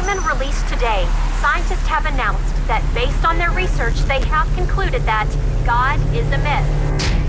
specimen released today, scientists have announced that based on their research, they have concluded that God is a myth.